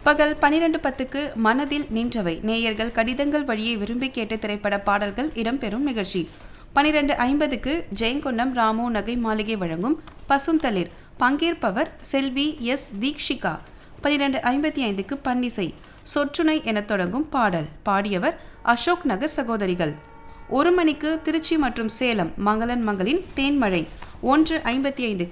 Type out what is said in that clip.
பகல் 12:10க்கு மனதில் நின்றவை நேயர்கள் கடிதங்கள் வழியே விரும்பி கேட்ட திரைப்பட பாடல்கள் இடம்பெறும் நிகழ்ச்சி. 12:50க்கு ஜெயங்கொண்டம் ராமு நகை மாளிகை வழங்கும் பசுந்தளிர். பங்கேற்பவர் செல்வி எஸ். தீக்ஷிகா. 12:55க்கு பன்னிசை சொற்றுணை எனத் தொடங்கும் பாடல். பாடியவர் அசோக் நகர் சகோதரிகள். 1 மணிக்கு திருச்சி மற்றும் சேலம் மங்களன் மங்களின் தேன்மழை. 1:55